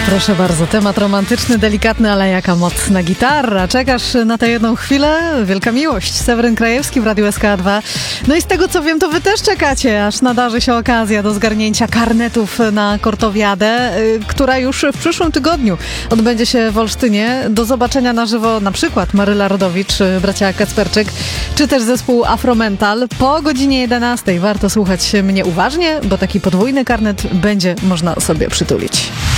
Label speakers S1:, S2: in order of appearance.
S1: Proszę bardzo, temat romantyczny, delikatny, ale jaka mocna gitarra. Czekasz na tę jedną chwilę? Wielka miłość. Seweryn Krajewski w Radiu SK2. No i z tego co wiem, to wy też czekacie, aż nadarzy się okazja do zgarnięcia karnetów na Kortowiadę, która już w przyszłym tygodniu odbędzie się w Olsztynie. Do zobaczenia na żywo na przykład Maryla Rodowicz, bracia Kacperczyk, czy też zespół Afromental. Po godzinie 11 warto słuchać mnie uważnie, bo taki podwójny karnet będzie można sobie przytulić.